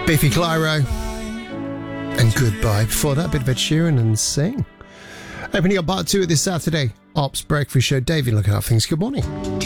Biffy Clyro and Goodbye. Before that, a bit of Ed Sheeran and Sing. Opening up part 2 of this Saturday Ops Breakfast Show. Davey, look at things. Good morning.